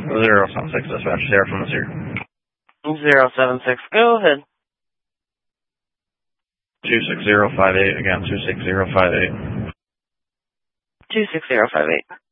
076 dispatch, Sierra from the Sierra. 076, go ahead. 26058, again, 26058. 26058.